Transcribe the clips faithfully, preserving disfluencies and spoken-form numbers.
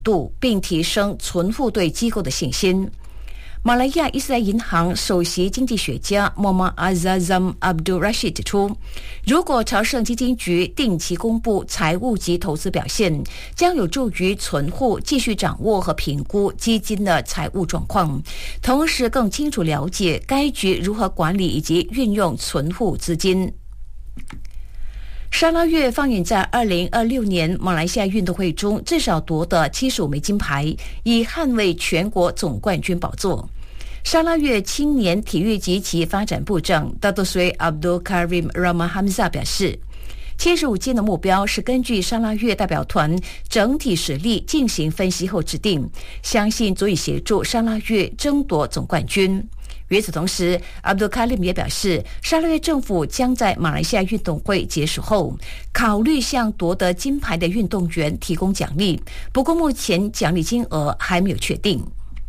度，并提升存户对机构的信心。马来亚伊斯兰银行首席经济学家莫玛阿扎赞阿卜杜拉希指出，如果朝圣基金局定期公布财务及投资表现，将有助于存户继续掌握和评估基金的财务状况，同时更清楚了解该局如何管理以及运用存户资金。沙拉越放眼在二零二六年马来西亚运动会中至少夺得七十五枚金牌，以捍卫全国总冠军宝座。沙拉越青年体育及企业发展部长 Dato Sri Abdul Karim Rahman Hamzah 表示，七十五金的目标是根据沙拉越代表团整体实力进行分析后制定，相信足以协助沙拉越争夺总冠军。与此同时 Abdul Karim 也表示，沙拉越政府将在马来西亚运动会结束后考虑向夺得金牌的运动员提供奖励，不过目前奖励金额还没有确定。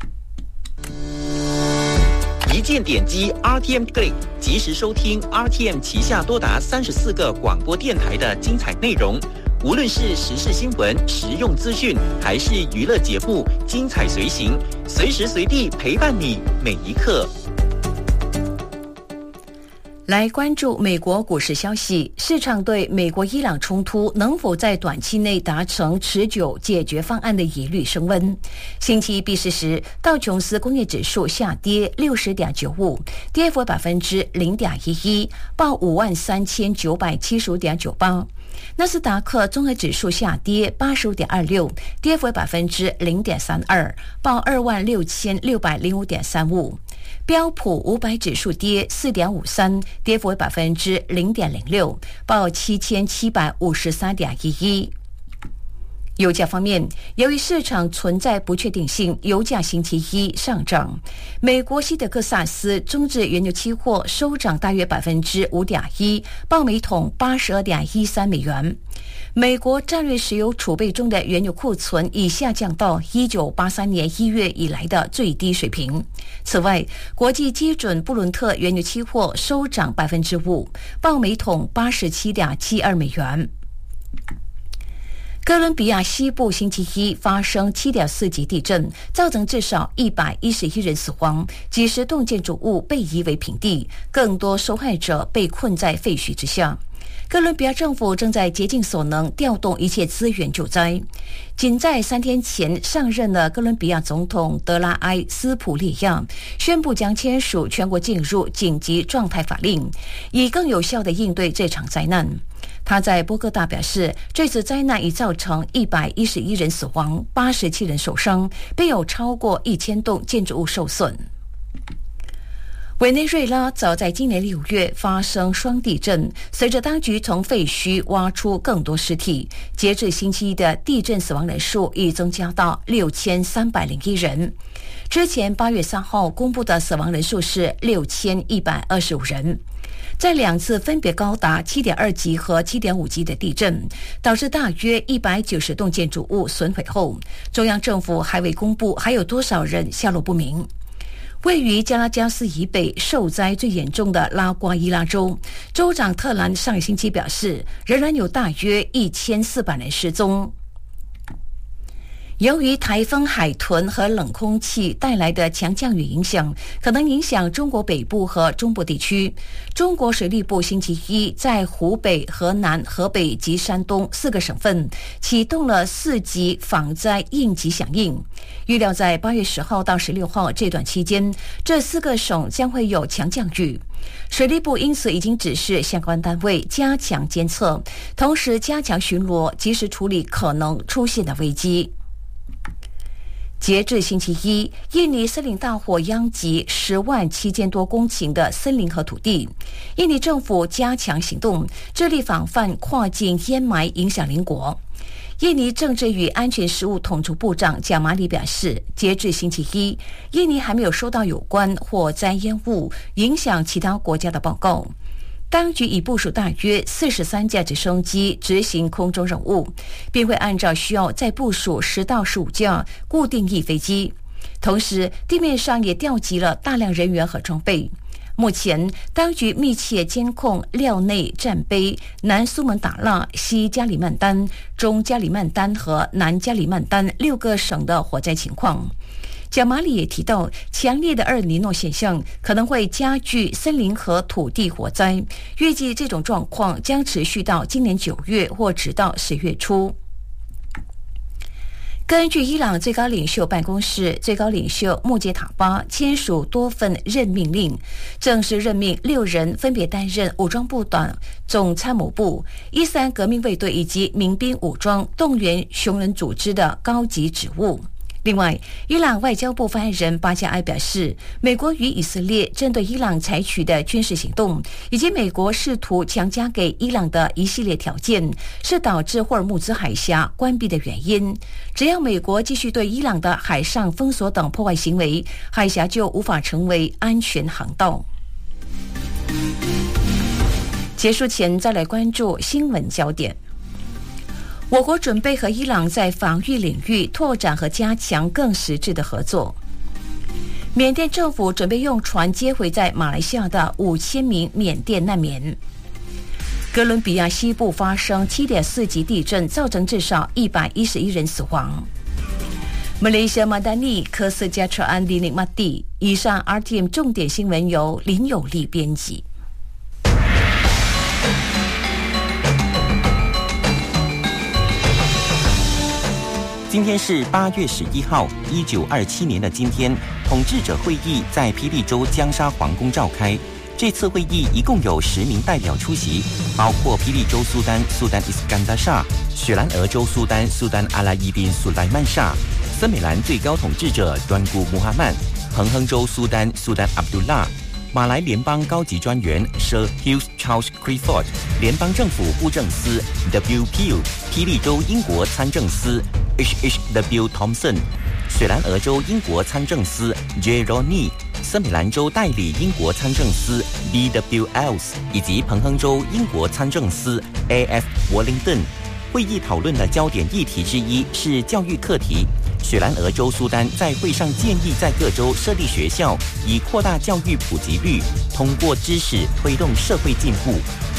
一键点击 R T M Click， 即时收听 R T M 旗下多达三十四个广播电台的精彩内容。无论是时事新闻、实用资讯，还是娱乐节目，精彩随行，随时随地陪伴你每一刻。 来关注美国股市消息，市场对美国伊朗冲突能否在短期内达成持久解决方案的疑虑升温。星期一闭市时，道琼斯工业指数下跌 六十点九五， 跌幅 百分之零点一一， 报 五万三千九百七十五点九八。纳斯达克综合指数下跌 八十五点二六， 跌幅 百分之零点三二， 报 二万六千六百零五点三五。标普五百指数跌 四点五三， 跌幅为 百分之零点零六， 报 七千七百五十三点一一。油价方面，由于市场存在不确定性，油价星期一上涨。美国西德克萨斯中质原油期货收涨大约 百分之五点一， 报每桶 八十二点一三美元。美国战略石油储备中的原油库存已下降到一九八三年一月以来的最低水平。此外，国际基准布伦特原油期货收涨 百分之五， 报每桶 八十七点七二美元。哥伦比亚西部星期一发生 七点四 级地震，造成至少一百一十一人死亡，几十栋建筑物被夷为平地，更多受害者被困在废墟之下。哥伦比亚政府正在竭尽所能调动一切资源救灾。仅在三天前上任的哥伦比亚总统德拉埃斯普利亚宣布将签署全国进入紧急状态法令，以更有效地应对这场灾难。他在波哥大表示，这次灾难已造成一百一十一人死亡，八十七人受伤，并有超过一千栋建筑物受损。委内瑞拉早在今年六月发生双地震，随着当局从废墟挖出更多尸体，截至星期一的地震死亡人数已增加到六千三百零一人。之前八月三号公布的死亡人数是六千一百二十五人。在两次分别高达 七点二 级和 七点五 级的地震，导致大约一百九十栋建筑物损毁后，中央政府还未公布还有多少人下落不明。位于加拉加斯以北受灾最严重的拉瓜伊拉州，州长特兰上个星期表示，仍然有大约一千四百人失踪。由于台风海豚和冷空气带来的强降雨影响，可能影响中国北部和中部地区。中国水利部星期一在湖北、河南、河北及山东四个省份启动了四级防灾应急响应。预料在八月十号到十六号这段期间，这四个省将会有强降雨。水利部因此已经指示相关单位加强监测，同时加强巡逻，及时处理可能出现的危机。截至星期一，印尼森林大火殃及十万七千多公顷的森林和土地。印尼政府加强行动，致力防范跨境烟霾影响邻国。印尼政治与安全事务统筹部长贾马里表示，截至星期一，印尼还没有收到有关火灾烟雾影响其他国家的报告。当局已部署大约四十三架直升机执行空中任务，并会按照需要再部署十到十五架固定翼飞机。同时，地面上也调集了大量人员和装备。 目前，当局密切监控廖内、战碑、南苏门答腊、西加里曼丹、中加里曼丹和南加里曼丹六个省的火灾情况。贾马里也提到，强烈的厄尔尼诺现象可能会加剧森林和土地火灾，预计这种状况将持续到今年九月或直到十月初。根据伊朗最高领袖办公室，最高领袖穆杰塔巴签署多份任命令，正式任命六人分别担任武装部长总参谋部、伊斯兰革命卫队以及民兵武装动员熊人组织的高级职务。另外，伊朗外交部发言人巴加埃表示，美国与以色列针对伊朗采取的军事行动，以及美国试图强加给伊朗的一系列条件，是导致霍尔木兹海峡关闭的原因。只要美国继续对伊朗的海上封锁等破坏行为，海峡就无法成为安全航道。结束前，再来关注新闻焦点。我国准备和伊朗在防御领域拓展和加强更实质的合作。缅甸政府准备用船接回在马来西亚的五千名缅甸难民。哥伦比亚西部发生 七点四 级地震，造成至少一百一十一人死亡。马来西亚马达尼科斯加车安迪尼马蒂。以上 R T M 重点新闻由林有利编辑。 今天是八月十一号，一九二七年的今天，统治者会议在霹雳州江沙皇宫召开。这次会议一共有十名代表出席，包括霹雳州苏丹苏丹伊斯干达沙、雪兰莪州苏丹苏丹阿拉伊宾苏莱曼沙、森美兰最高统治者端固穆哈曼、彭亨州苏丹苏丹阿卜杜拉、马来联邦高级专员 Sir Hugh Charles Clifford、联邦政府布政司 W. Peel、霹雳州英国参政司 H H W. Thompson、雪兰莪州英国参政司 J. Ronnie、森美兰州代理英国参政司 B W Els 以及彭亨州英国参政司 A F Wellington。会议讨论的焦点议题之一是教育课题。雪兰莪州苏丹在会上建议在各州设立学校，以扩大教育普及率，通过知识推动社会进步。